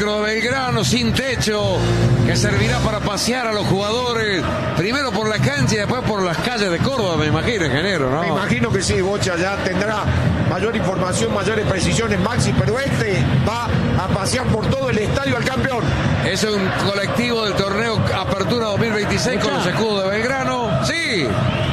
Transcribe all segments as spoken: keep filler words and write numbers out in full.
micro de Belgrano sin techo que servirá para pasear a los jugadores primero por la cancha y después por las calles de Córdoba, me imagino, ingeniero, ¿no? Me imagino que sí, Bocha ya tendrá mayor información, mayores precisiones, Maxi, pero este va a pasear por todo el estadio al campeón. Es un colectivo del torneo Apertura dos mil veintiséis con los escudos de Belgrano. Sí.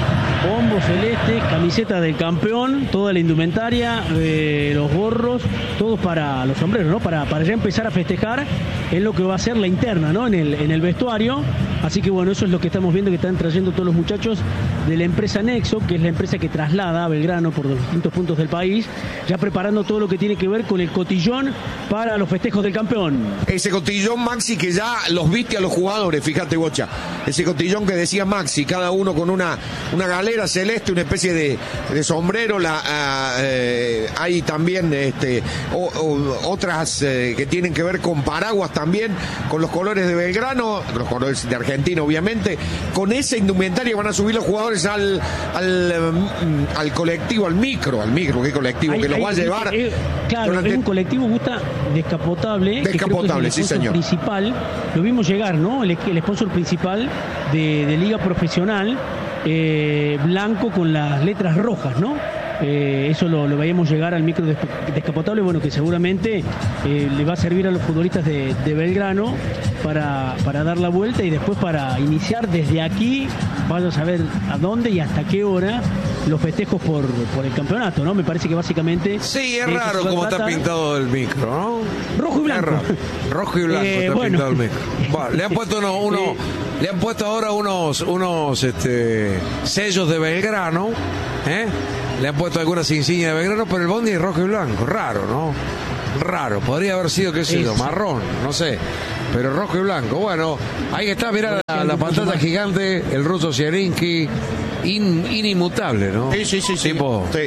Bombo celeste, camiseta del campeón, toda la indumentaria, eh, los gorros, todos para los sombreros, ¿no? Para, para ya empezar a festejar en lo que va a ser la interna, ¿no? En el, en el vestuario. Así que bueno, eso es lo que estamos viendo que están trayendo todos los muchachos de la empresa Nexo, que es la empresa que traslada a Belgrano por los distintos puntos del país, ya preparando todo lo que tiene que ver con el cotillón para los festejos del campeón. Ese cotillón, Maxi, que ya los viste a los jugadores, fíjate, Bocha. Ese cotillón que decía Maxi, cada uno con una, una galera celeste, una especie de, de sombrero. La, uh, eh, hay también este, o, o, otras eh, que tienen que ver con paraguas también, con los colores de Belgrano, los colores de Argentina, obviamente. Con esa indumentaria van a subir los jugadores al, al, um, al colectivo, al micro, al micro, ¿qué colectivo? Hay, que los hay, va a llevar. Eh, claro, durante... es un colectivo, Gusta, descapotable. Descapotable, que sí, señor. Principal, lo vimos llegar, ¿no? El, el sponsor principal de, de Liga Profesional, eh, blanco con las letras rojas, ¿no? Eh, eso lo, lo veíamos llegar al micro descapotable, bueno, que seguramente eh, le va a servir a los futbolistas de, de Belgrano para, para dar la vuelta y después para iniciar desde aquí, vaya a saber a dónde y hasta qué hora los festejos por, por el campeonato, ¿no? Me parece que básicamente... Sí, es raro cómo está pintado el micro, ¿no? Rojo y blanco. Rojo y blanco eh, está bueno. pintado el micro. Bueno, le han puesto uno, uno sí. le han puesto ahora unos, unos este, sellos de Belgrano, ¿eh? Le han puesto algunas insignias de Belgrano, pero el bondi es rojo y blanco. Raro, ¿no? Raro. Podría haber sido, qué sé yo, marrón, no sé. Pero rojo y blanco. Bueno, ahí está, mira la, la pantalla gigante, el ruso Zielinski, in, inimutable, ¿no? Sí, sí, sí. Tipo, sí.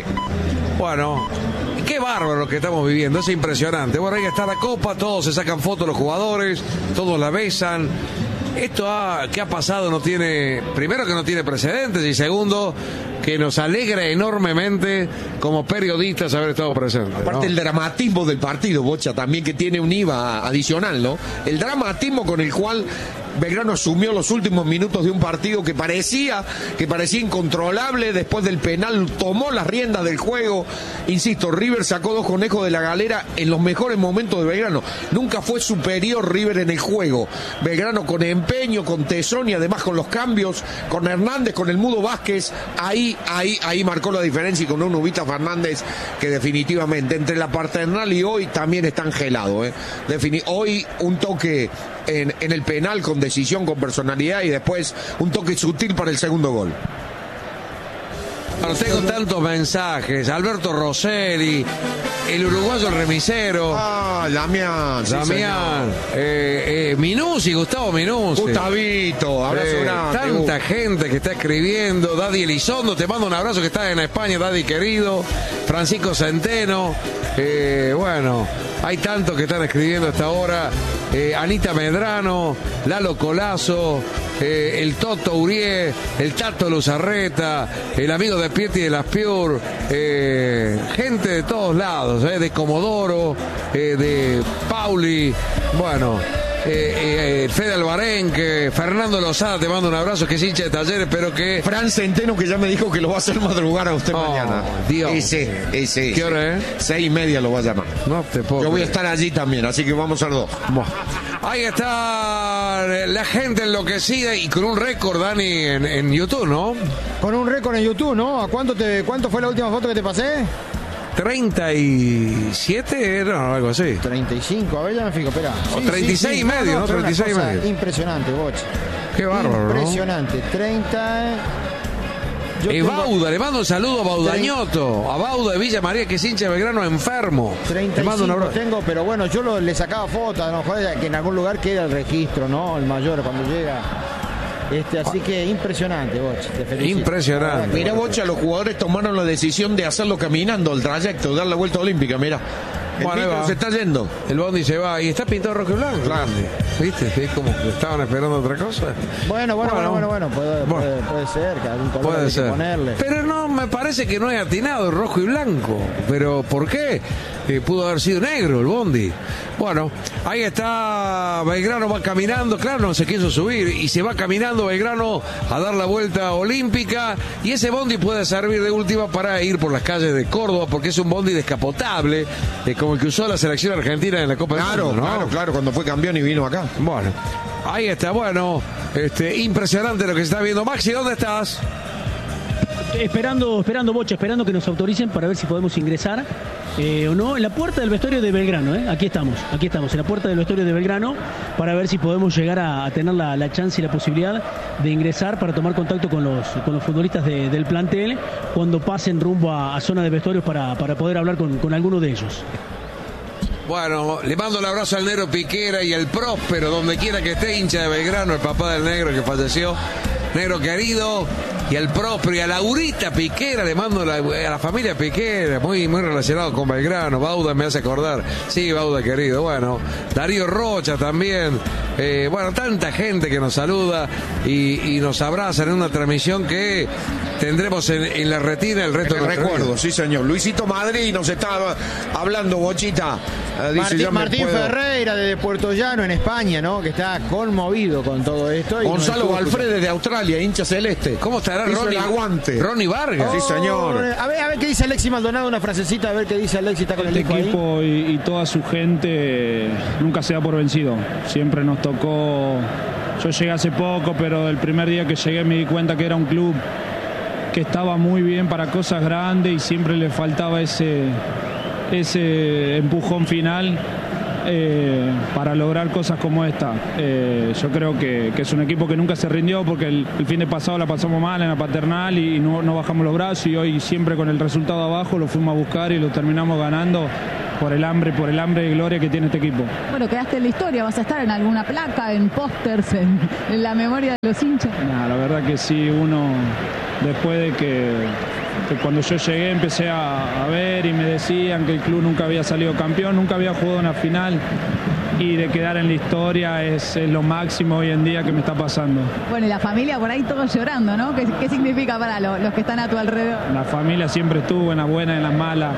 Bueno, qué bárbaro lo que estamos viviendo, es impresionante. Bueno, ahí está la copa, todos se sacan fotos los jugadores, todos la besan. Esto ha, que ha pasado no tiene, primero que no tiene precedentes y segundo que nos alegra enormemente como periodistas haber estado presentes. Aparte, ¿no? El dramatismo del partido, Bocha, también que tiene un I V A adicional, ¿no? El dramatismo con el cual Belgrano asumió los últimos minutos de un partido que parecía, que parecía incontrolable. Después del penal tomó las riendas del juego. Insisto, River sacó dos conejos de la galera en los mejores momentos de Belgrano. Nunca fue superior River en el juego. Belgrano con empeño, con tesón y además con los cambios, con Hernández, con el Mudo Vázquez, ahí, ahí, ahí marcó la diferencia, y con un Ubita Fernández que definitivamente entre la paternal y hoy también está angelado, ¿eh? Defini- hoy un toque en, en el penal con decisión, con personalidad, y después un toque sutil para el segundo gol. Bueno, tengo tantos mensajes. Alberto Rosselli, el uruguayo el remisero. Ah, Damián. Sí, Damián. Eh, eh, Minuzzi, Gustavo Minuzzi. Gustavito, abrazo eh, grande. Tanta gente que está escribiendo. Daddy Elizondo, te mando un abrazo, que está en España, Daddy querido. Francisco Centeno. Eh, bueno, hay tantos que están escribiendo a esta hora. Eh, Anita Medrano, Lalo Colazo, eh, el Toto Urié, el Tato Luzarreta, el amigo de Pieti de las Piur, eh, gente de todos lados, eh, de Comodoro, eh, de Pauli, bueno, eh, eh, Fede Albarenque, Fernando Lozada, te mando un abrazo, que es hincha de Talleres, pero que... Fran Centeno, que ya me dijo que lo va a hacer madrugar a usted oh, mañana. Dios. Ese, ese. ¿Qué hora es? Seis y media lo va a llamar. No te puedo Yo voy a creer. estar allí también, así que vamos a los dos. Ahí está la gente enloquecida y con un récord, Dani, en, en YouTube, ¿no? Con un récord en YouTube, ¿no? ¿A cuánto te, cuánto fue la última foto que te pasé? treinta y siete era, no, algo así. treinta y cinco, a ver, ya me fijo, espera. O Sí, treinta y seis sí, sí. y medio, ¿no? no, pero treinta y seis y una cosa medio. Impresionante, Bocha. Qué bárbaro, Impresionante, ¿no? treinta... Yo eh, tengo... Bauda, le mando un saludo a Baudañoto, a Bauda de Villa María, que es hincha de Belgrano, enfermo. treinta y cinco le mando un abrazo. tengo, pero bueno, yo lo, le sacaba fotos, no joder, que en algún lugar queda el registro, ¿no? El mayor cuando llega. Este, así que impresionante, Bocha. Te felicito. Impresionante. Mira, Bocha, los jugadores tomaron la decisión de hacerlo caminando el trayecto, dar la vuelta olímpica, mira. El Bueno, micro va. se está yendo. El bondi se va y está pintado rojo y blanco. Claro. ¿Viste? Es como que estaban esperando otra cosa. Bueno, bueno, bueno, bueno, bueno, puede, Bueno. puede, puede ser que algún color Puede hay que ser. ponerle. Pero no, me parece que no he atinado el rojo y blanco. Pero ¿por qué? Eh, pudo haber sido negro el bondi. Bueno, ahí está Belgrano, va caminando, claro, no se quiso subir y se va caminando Belgrano a dar la vuelta olímpica, y ese bondi puede servir de última para ir por las calles de Córdoba, porque es un bondi descapotable, eh, como el que usó la selección argentina en la Copa Claro, del Mundo, ¿no? claro, claro, cuando fue campeón y vino acá. Bueno, ahí está, bueno, este, impresionante lo que se está viendo. Maxi, ¿dónde estás? Esperando, esperando, Bocha, esperando que nos autoricen para ver si podemos ingresar eh, o no en la puerta del vestuario de Belgrano. ¿eh? Aquí estamos, aquí estamos, en la puerta del vestuario de Belgrano, para ver si podemos llegar a, a tener la, la chance y la posibilidad de ingresar para tomar contacto con los, con los futbolistas de, del plantel cuando pasen rumbo a, a zona de vestuarios para, para poder hablar con, con alguno de ellos. Bueno, le mando el abrazo al Negro Piquera y al Próspero, donde quiera que esté, hincha de Belgrano, el papá del Negro que falleció. Negro querido, y al Próspero y a Laurita Piquera, le mando la, a la familia Piquera, muy, muy relacionado con Belgrano. Bauda me hace acordar, sí, Bauda querido. Bueno, Darío Rocha también, eh, bueno, tanta gente que nos saluda y, y nos abraza en una transmisión que tendremos en, en la retina el resto de los recuerdo, sí señor. Luisito Madrid nos estaba hablando, Bochita. Eh, dice, Martín, Martín puedo... Ferreira desde Puerto Llano en España, ¿no? Que está conmovido con todo esto. Y Gonzalo Valfrede de Australia, hincha celeste. ¿Cómo estará Hizo Ronnie? el aguante. Ronnie Vargas. Sí, señor. A ver, a ver qué dice Alexis Maldonado, una frasecita, a ver qué dice Alexis, está con el Este hijo equipo y, y toda su gente nunca se da por vencido. Siempre nos tocó. Yo llegué hace poco, pero el primer día que llegué me di cuenta que era un club que estaba muy bien para cosas grandes y siempre le faltaba ese, ese empujón final. Eh, para lograr cosas como esta. Eh, yo creo que, que es un equipo que nunca se rindió, porque el, el fin de pasado la pasamos mal en la Paternal y, y no, no bajamos los brazos, y hoy siempre con el resultado abajo lo fuimos a buscar y lo terminamos ganando por el hambre, por el hambre de gloria que tiene este equipo. Bueno, quedaste en la historia, vas a estar en alguna placa, en pósters, en, en la memoria de los hinchas. Nah, la verdad que sí, uno después de que que cuando yo llegué empecé a, a ver y me decían que el club nunca había salido campeón, nunca había jugado una final, y de quedar en la historia es, es lo máximo hoy en día que me está pasando. Bueno, y la familia por ahí todos llorando, ¿no? ¿Qué, qué significa para lo, los que están a tu alrededor? La familia siempre estuvo en las buenas y en las malas,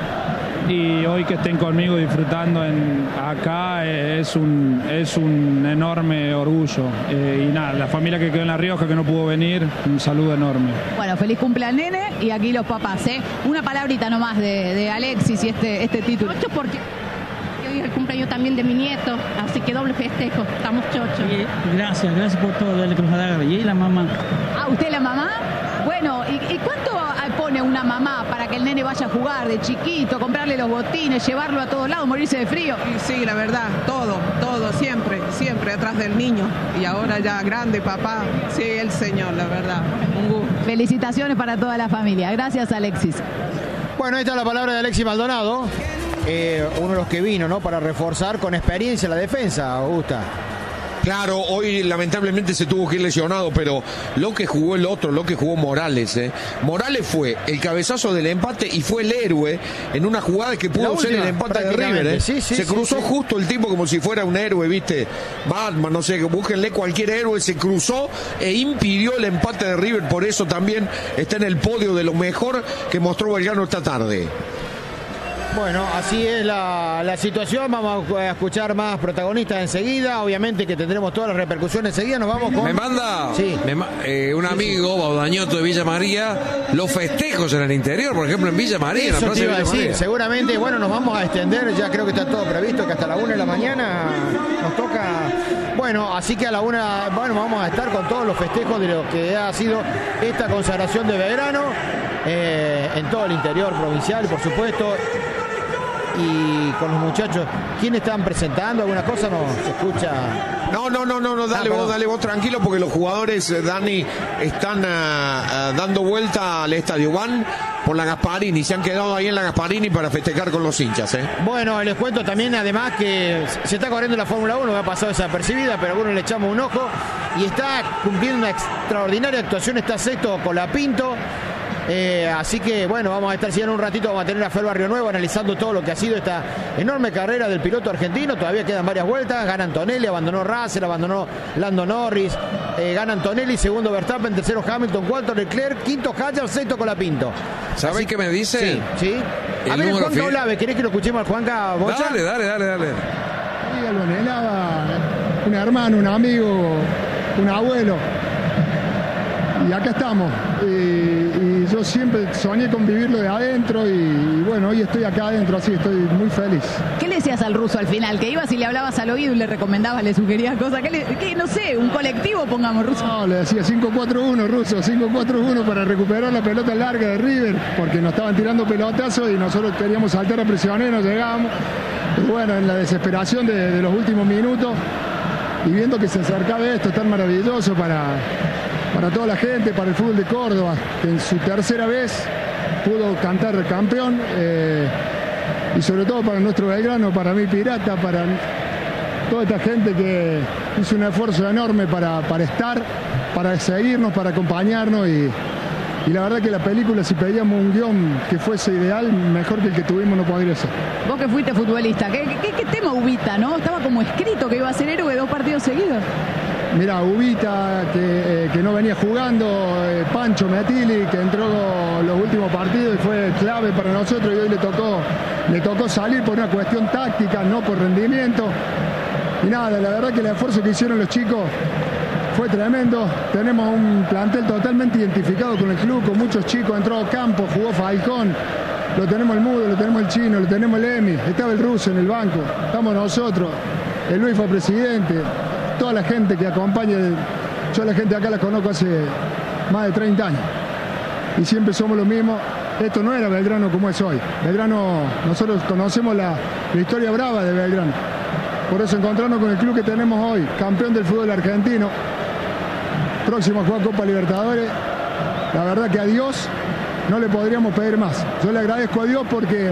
y hoy que estén conmigo disfrutando en, acá es un, es un enorme orgullo. Eh, y nada, la familia que quedó en La Rioja, que no pudo venir, un saludo enorme. Bueno, feliz cumple al nene y aquí los papás, ¿eh? Una palabrita nomás de, de Alexis y este, este título. Chocho porque hoy es el cumpleaños también de mi nieto, así que doble festejo, estamos chochos. Gracias, gracias por todo, dale que nos haga. Y la mamá. Ah, ¿usted la mamá? Bueno, ¿y, y cuánto pone una mamá para que el nene vaya a jugar de chiquito, comprarle los botines, llevarlo a todos lados, morirse de frío? Sí, la verdad, todo, todo, siempre, siempre atrás del niño. Y ahora ya grande, papá, sí, el señor, la verdad, un gusto. Felicitaciones para toda la familia. Gracias, Alexis. Bueno, ahí está la palabra de Alexis Maldonado, eh, uno de los que vino, ¿no? Para reforzar con experiencia la defensa, Augusta. Claro, hoy lamentablemente se tuvo que ir lesionado, pero lo que jugó el otro, lo que jugó Morales, ¿eh? Morales fue el cabezazo del empate y fue el héroe en una jugada que pudo ser el empate de River, ¿eh? Sí, sí, se cruzó sí, sí. justo el tipo como si fuera un héroe, ¿viste? Batman, no sé, búsquenle cualquier héroe, se cruzó e impidió el empate de River, por eso también está en el podio de lo mejor que mostró Belgrano esta tarde. Bueno, así es la, la situación. Vamos a escuchar más protagonistas enseguida. Obviamente que tendremos todas las repercusiones enseguida. Nos vamos con... Me manda sí. me ma eh, un amigo, Baudañoto de Villa María, los festejos en el interior, por ejemplo en Villa María, en la Eso plaza te iba de a Villa decir. María. Seguramente, bueno, nos vamos a extender. Ya creo que está todo previsto, que hasta la una de la mañana nos toca. Bueno, así que a la una, bueno, vamos a estar con todos los festejos de lo que ha sido esta consagración de Belgrano eh, en todo el interior provincial, por supuesto. Y con los muchachos, ¿quiénes están presentando? ¿Alguna cosa? No se escucha. No, no, no, no, no dale Ah, vos, dale vos tranquilo, porque los jugadores, eh, Dani, están uh, uh, dando vuelta al estadio. Van por la Gasparini, se han quedado ahí en la Gasparini para festejar con los hinchas, ¿eh? Bueno, les cuento también, además, que se está corriendo la Fórmula uno, me ha pasado desapercibida, pero algunos le echamos un ojo y está cumpliendo una extraordinaria actuación. Está sexto Colapinto. Eh, así que bueno, vamos a estar siguiendo un ratito, vamos a tener a Fer Barrio Nuevo analizando todo lo que ha sido esta enorme carrera del piloto argentino. Todavía quedan varias vueltas, gana Antonelli, abandonó Russell, abandonó Lando Norris, eh, gana Antonelli, segundo Verstappen, tercero Hamilton, cuarto Leclerc, quinto Hadjar, sexto Colapinto. ¿Sabés qué me dice? Sí, sí. A ver, el Juanca Olave, ¿querés que lo escuchemos al Juanca Bocha? Dale, dale, dale, dale. Sí, lo anhelaba, un hermano, un amigo, un abuelo. Y acá estamos. Y, y yo siempre soñé con vivirlo de adentro y, y bueno, hoy estoy acá adentro, así estoy muy feliz. ¿Qué le decías al ruso al final? Que ibas y le hablabas al oído y le recomendabas, le sugerías cosas. ¿Qué, le, qué no sé, un colectivo pongamos, ruso? No, le decía cinco cuatro uno, ruso, cinco cuatro uno para recuperar la pelota larga de River, porque nos estaban tirando pelotazos y nosotros queríamos saltar a presionar y no llegábamos. Pero bueno, en la desesperación de, de los últimos minutos y viendo que se acercaba esto tan maravilloso para... para toda la gente, para el fútbol de Córdoba, que en su tercera vez pudo cantar campeón, eh, y sobre todo para nuestro Belgrano, para mi Pirata, para toda esta gente que hizo un esfuerzo enorme para, para estar, para seguirnos, para acompañarnos, y, y la verdad que la película, si pedíamos un guión que fuese ideal, mejor que el que tuvimos no podría ser. Vos que fuiste futbolista, ¿qué, qué, qué tema Ubita, no? Estaba como escrito que iba a ser héroe dos partidos seguidos. Mirá, Ubita, que, eh, que no venía jugando, eh, Pancho Metilli, que entró los últimos partidos y fue clave para nosotros, y hoy le tocó, le tocó salir por una cuestión táctica, no por rendimiento. Y nada, la verdad que el esfuerzo que hicieron los chicos fue tremendo. Tenemos un plantel totalmente identificado con el club, con muchos chicos. Entró Campos, jugó Falcón, lo tenemos el Mudo, lo tenemos el Chino, lo tenemos el Emi, estaba el Ruso en el banco, estamos nosotros, el Luis fue presidente. Toda la gente que acompaña, yo a la gente acá la conozco hace más de treinta años y siempre somos los mismos. Esto no era Belgrano como es hoy. Belgrano, nosotros conocemos la, la historia brava de Belgrano. Por eso encontrarnos con el club que tenemos hoy, campeón del fútbol argentino, próximo a jugar Copa Libertadores, la verdad que a Dios no le podríamos pedir más. Yo le agradezco a Dios porque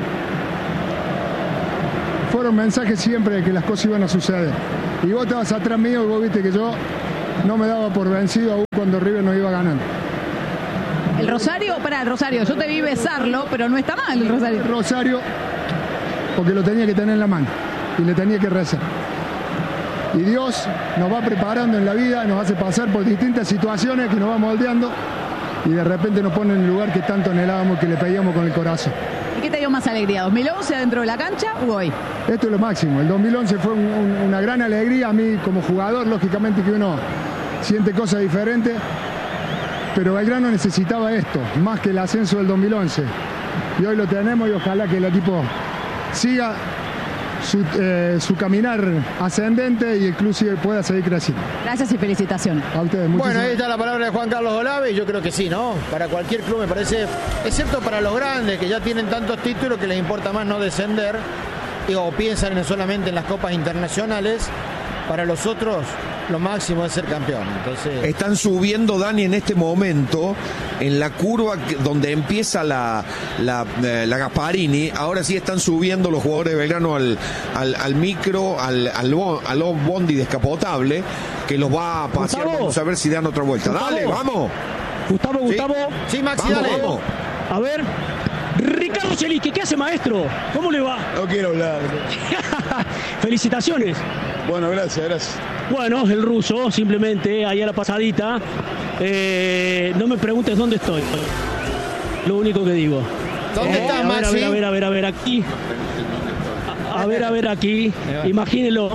fueron mensajes siempre de que las cosas iban a suceder. Y vos estabas atrás mío y vos viste que yo no me daba por vencido aún cuando River nos iba ganando. El Rosario, pará, el Rosario, yo te vi besarlo, pero no está mal el Rosario. El Rosario, porque lo tenía que tener en la mano y le tenía que rezar. Y Dios nos va preparando en la vida, nos hace pasar por distintas situaciones que nos va moldeando y de repente nos pone en el lugar que tanto anhelábamos, que le pedíamos con el corazón. ¿Y qué te dio más alegría? ¿dos mil once adentro de la cancha o hoy? Esto es lo máximo. El dos mil once fue un, un, una gran alegría. A mí como jugador, lógicamente que uno siente cosas diferentes, pero Belgrano necesitaba esto, más que el ascenso del dos mil once. Y hoy lo tenemos y ojalá que el equipo siga su, eh, su caminar ascendente y el club pueda seguir creciendo. Gracias y felicitaciones. A ustedes, bueno, ahí está la palabra de Juan Carlos Olave y yo creo que sí, ¿no? Para cualquier club me parece, excepto para los grandes que ya tienen tantos títulos que les importa más no descender o piensan en solamente en las copas internacionales, para los otros lo máximo es ser campeón. Entonces... Están subiendo, Dani, en este momento en la curva donde empieza la, la, eh, la Gasparini. Ahora sí están subiendo los jugadores de Belgrano al, al, al micro, al, al, al bondi descapotable, que los va a pasear. Gustavo. Vamos a ver si dan otra vuelta. Gustavo. Dale, vamos. Gustavo, Gustavo. Sí, sí Maxi, vamos, dale. vamos. A ver. Ricardo Chelisqui, ¿qué hace, maestro? ¿Cómo le va? No quiero hablar. Felicitaciones. Bueno, gracias, gracias. Bueno, el ruso, simplemente, ahí a la pasadita. Eh, no me preguntes dónde estoy. Lo único que digo. ¿Dónde Eh, estás, a ver, Maxi? a ver, a ver, a ver, a ver, aquí. A, a ver, a ver, aquí. Imagínenlo.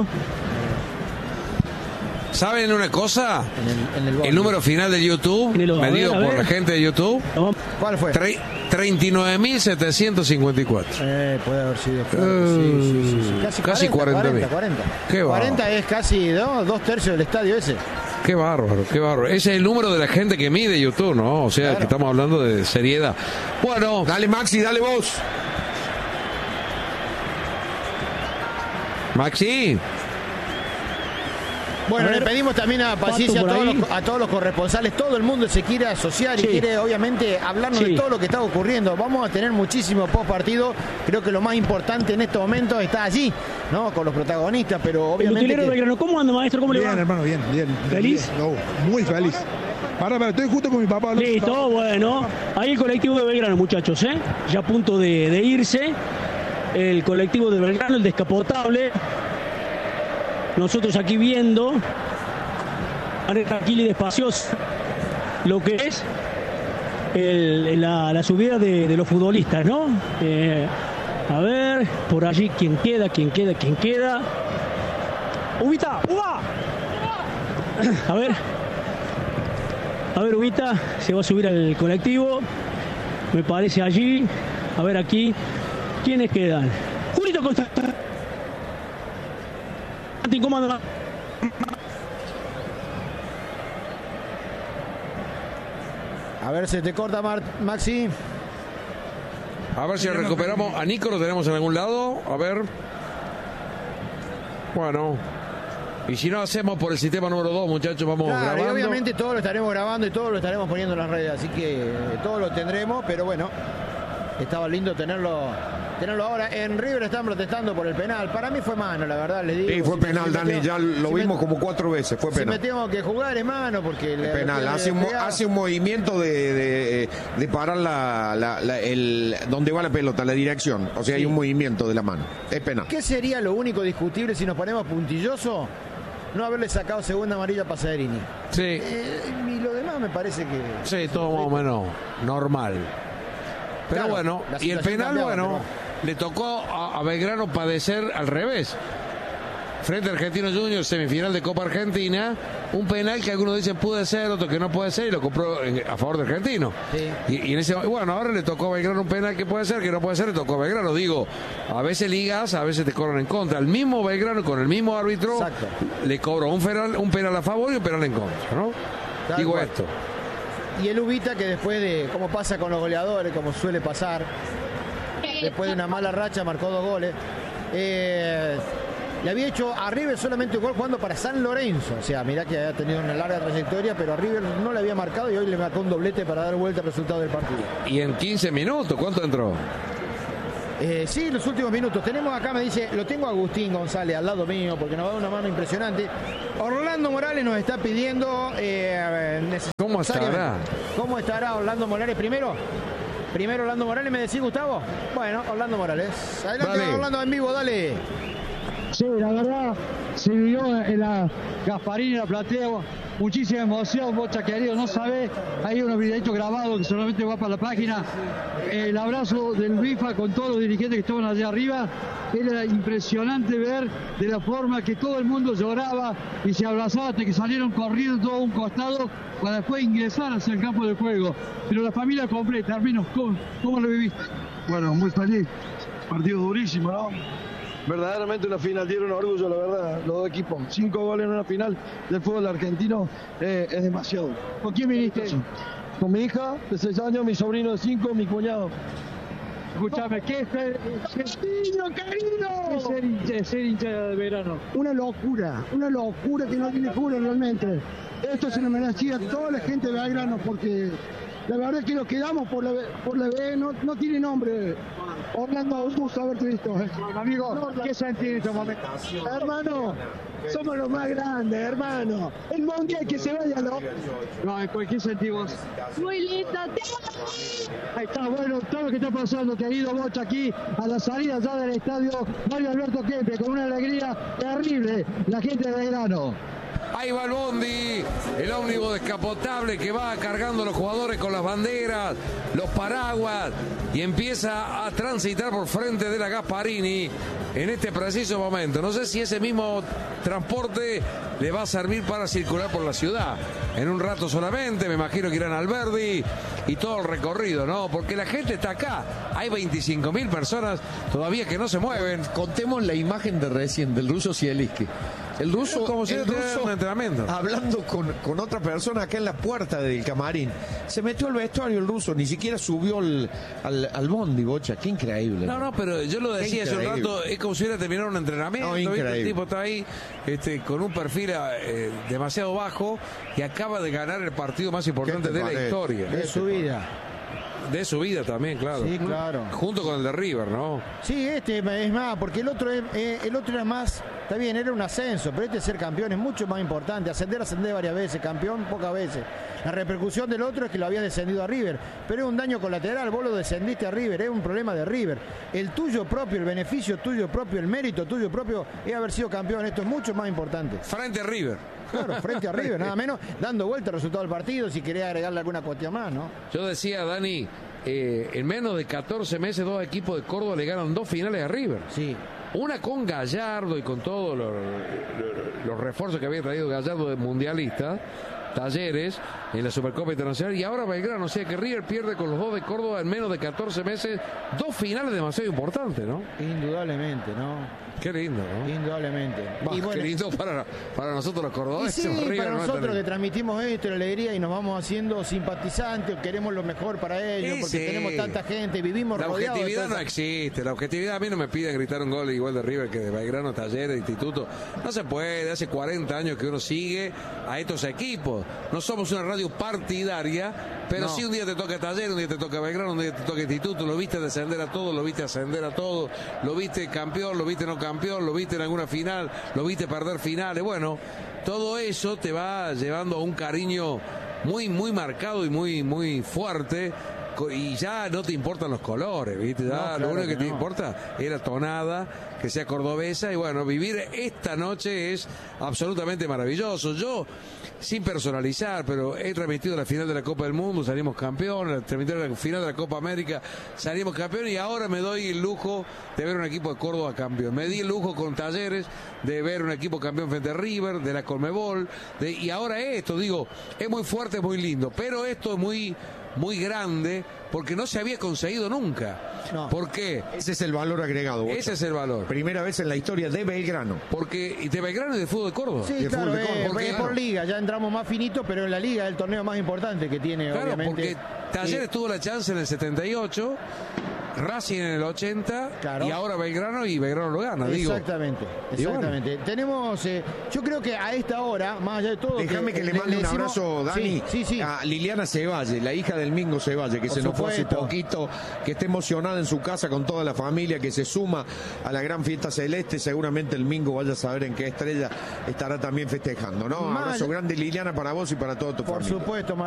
¿Saben una cosa? En el, en el, el número final de YouTube, En el- a medido ver, a por ver. la gente de YouTube, ¿Cuál fue? tre- treinta y nueve mil setecientos cincuenta y cuatro. Eh, puede haber sido. Claro, Eh, sí, sí, sí, sí. Casi, casi cuarenta, cuarenta mil. cuarenta. Qué cuarenta es casi ¿no? dos tercios del estadio ese. Qué bárbaro, qué bárbaro. Ese es el número de la gente que mide YouTube, ¿no? O sea, Claro. que estamos hablando de seriedad. Bueno, Dale, Maxi, dale vos. Maxi. Bueno, A ver, le pedimos también a paciencia a Pato, por todos, ahí. los, a todos los corresponsales. Todo el mundo se quiere asociar y Sí. quiere, obviamente, hablarnos Sí. de todo lo que está ocurriendo. Vamos a tener muchísimo post partido. Creo que lo más importante en este momento está allí, ¿no? Con los protagonistas, pero El obviamente. utilero que- Belgrano, ¿cómo anda, maestro? ¿Cómo le Bien, va? hermano, bien, bien. ¿Feliz? Bien. No, muy feliz. Pará, pará, estoy justo con mi papá. Listo, bueno. Ahí el colectivo de Belgrano, muchachos, ¿eh? Ya a punto de, de irse. El colectivo de Belgrano, el descapotable. Nosotros aquí viendo, tranquila y despaciosa, lo que es el, la, la subida de, de los futbolistas, ¿no? Eh, a ver, por allí, quién queda, quién queda, quién queda. Ubita, uva. A ver. A ver, Ubita, se va a subir al colectivo. Me parece allí. A ver aquí. ¿Quiénes quedan? Julito Costa. Comando. A ver, se te corta, Mar Maxi. A ver si recuperamos. A Nico lo tenemos en algún lado. A ver. Bueno. Y si no hacemos por el sistema número dos, muchachos, vamos claro, grabando. Y obviamente todo lo estaremos grabando y todo lo estaremos poniendo en las redes. Así que eh, todo lo tendremos, pero bueno. Estaba lindo tenerlo tenerlo ahora. En River están protestando por el penal. Para mí fue mano, la verdad, les digo. Sí, fue si penal, me, si Dani, tengo, ya lo si vimos me, como cuatro veces, fue penal. Si me tengo que jugar es mano, porque... Es le, penal, le, hace, le, un, le, hace un movimiento de, de, de parar la, la, la, el, donde va la pelota, la dirección. O sea, sí. Hay un movimiento de la mano. Es penal. ¿Qué sería lo único discutible si nos ponemos puntilloso? No haberle sacado segunda amarilla a Pasaderini. Sí. Eh, y lo demás me parece que... Sí, todo más o menos normal. Pero claro, bueno, y el penal, cambiaba, bueno, pero... le tocó a, a Belgrano padecer al revés. Frente a Argentinos Juniors, semifinal de Copa Argentina, un penal que algunos dicen puede ser, otros que no puede ser, y lo compró en, a favor de Argentino. Sí. Y, y en ese, bueno, ahora le tocó a Belgrano un penal que puede ser, que no puede ser, le tocó a Belgrano. Digo, a veces ligas, a veces te cobran en contra. El mismo Belgrano, con el mismo árbitro, exacto, le cobró un penal, un penal a favor y un penal en contra, ¿no? Tal Digo cual. Esto. Y el Ubita, que después de, como pasa con los goleadores, como suele pasar, después de una mala racha marcó dos goles. Eh, le había hecho a River solamente un gol jugando para San Lorenzo. O sea, mirá que había tenido una larga trayectoria, pero a River no le había marcado y hoy le marcó un doblete para dar vuelta al resultado del partido. Y en quince minutos, ¿cuánto entró? Eh, sí, los últimos minutos. Tenemos acá, me dice, lo tengo a Agustín González al lado mío porque nos da una mano impresionante. Orlando Morales nos está pidiendo... Eh, ¿Cómo estará? ¿Cómo estará Orlando Morales? Primero, primero Orlando Morales, ¿me decís, Gustavo? Bueno, Orlando Morales. Adelante, dale. Orlando en vivo, dale. Sí, la verdad, se vivió en la Gasparini, en la platea, muchísima emoción, Bocha querido, no sabés, hay unos videitos grabados que solamente va para la página. El abrazo del B I F A con todos los dirigentes que estaban allá arriba, era impresionante ver de la forma que todo el mundo lloraba y se abrazaba hasta que salieron corriendo todo a un costado para después ingresar hacia el campo de juego. Pero la familia completa, Arminos, ¿cómo, cómo lo viviste? Bueno, muy feliz, partido durísimo, ¿no? Verdaderamente una final, dieron orgullo, la verdad, los dos equipos. Cinco goles en una final del fútbol argentino eh, es demasiado. ¿Con quién viniste? Con mi hija de seis años, mi sobrino de cinco, mi cuñado. Escuchame, ¿qué es niño querido? Ser hincha, ser hincha de verano. Una locura, una locura que no tiene cura realmente. Esto se lo merecía a toda la gente de Belgrano porque la verdad es que nos quedamos por la, por la B, no, no tiene nombre. Orlando, un gusto haberte visto. Eh. Amigo, no, ¿qué sentís en estos momentos? Hermano, somos los más grandes, hermano. El mundial que se vaya, ¿no? No, ¿qué sentís vos? Muy lindo. Ahí está, bueno, todo lo que está pasando, querido Bocha, aquí a la salida ya del estadio Mario Alberto Kempes, con una alegría terrible, la gente de Belgrano. Ahí va el bondi, el ómnibus descapotable que va cargando a los jugadores con las banderas, los paraguas y empieza a transitar por frente de la Gasparini en este preciso momento. No sé si ese mismo transporte le va a servir para circular por la ciudad. En un rato solamente, me imagino que irán al Verdi y todo el recorrido, ¿no? Porque la gente está acá. Hay veinticinco mil personas todavía que no se mueven. Contemos la imagen de recién del ruso Zielinski. El ruso, como si el ruso un entrenamiento. Hablando con, con otra persona acá en la puerta del camarín. Se metió al vestuario el ruso, ni siquiera subió el, al, al bondi, Bocha. Qué increíble. No, no, pero yo lo decía hace un rato, es como si hubiera terminado un entrenamiento. No, el tipo está ahí este, con un perfil eh, demasiado bajo y acaba de ganar el partido más importante de la historia. De su vida. De su vida también, claro. Sí, claro. Junto con el de River, ¿no? Sí, este es más, porque el otro, es, eh, el otro era más Está bien, era un ascenso, pero este ser campeón es mucho más importante. Ascender, ascender varias veces, campeón pocas veces. La repercusión del otro es que lo había descendido a River, pero es un daño colateral, vos lo descendiste a River, es un problema de River. El tuyo propio, el beneficio tuyo propio, el mérito tuyo propio es haber sido campeón. Esto es mucho más importante. Frente a River. Claro, frente a River, nada menos, dando vuelta al resultado del partido, si quería agregarle alguna cuestión más, ¿no? Yo decía, Dani, eh, en menos de catorce meses dos equipos de Córdoba le ganan dos finales a River. Sí. Una con Gallardo y con todos los, los, los refuerzos que había traído Gallardo de mundialista, Talleres, en la Supercopa Internacional, y ahora Belgrano. O sea que River pierde con los dos de Córdoba en menos de catorce meses, dos finales demasiado importantes, ¿no? Indudablemente, ¿no? Qué lindo, ¿no? Indudablemente. Bah, y bueno, qué lindo para, para nosotros los cordobeses. Sí, River para no nosotros que transmitimos esto, la alegría, y nos vamos haciendo simpatizantes, queremos lo mejor para ellos, sí, porque sí. tenemos tanta gente, vivimos la rodeados. La objetividad de no existe, la objetividad, a mí no me piden gritar un gol igual de River que de Belgrano, Talleres, Instituto. No se puede, hace cuarenta años que uno sigue a estos equipos. No somos una radio partidaria, pero no. Sí un día te toca Talleres, un día te toca Belgrano, un día te toca Instituto, lo viste descender a todos, lo viste ascender a todos, lo viste campeón, lo viste no campeón, lo viste en alguna final, lo viste perder finales. Bueno, todo eso te va llevando a un cariño muy, muy marcado y muy, muy fuerte. Y ya no te importan los colores, ¿viste? Ya no, claro lo único que, que te no. importa es la tonada, que sea cordobesa. Y bueno, vivir esta noche es absolutamente maravilloso. Yo, sin personalizar, pero he transmitido la final de la Copa del Mundo, salimos campeones, transmitido la final de la Copa América, salimos campeones, y ahora me doy el lujo de ver un equipo de Córdoba campeón. Me di el lujo con Talleres de ver un equipo campeón frente a River, de la Conmebol, de, y ahora esto, digo, es muy fuerte, es muy lindo, pero esto es muy... muy grande, porque no se había conseguido nunca. No. ¿Por qué? Ese es el valor agregado. Bocha. Ese es el valor. Primera vez en la historia de Belgrano. Porque de Belgrano y de fútbol de Córdoba. Sí, de claro, fútbol de Córdoba. Eh, porque, es por liga, ya entramos más finito, pero en la liga es el torneo más importante que tiene, claro, obviamente. Porque Talleres sí. tuvo la chance en el setenta y ocho, Racing en el ochenta, claro. y ahora Belgrano, y Belgrano lo gana, exactamente, digo. Exactamente, bueno. Tenemos, eh, yo creo que a esta hora, más allá de todo... Déjame que, que le mande le, le un decimos, abrazo, Dani, sí, sí, sí. a Liliana Cevalle, la hija del Mingo Cevalle, que por se nos fue hace poquito, que está emocionada en su casa con toda la familia, que se suma a la gran fiesta celeste. Seguramente el Mingo vaya a saber en qué estrella estará también festejando, ¿no? Un abrazo grande, Liliana, para vos y para toda tu por familia. Por supuesto, Martín.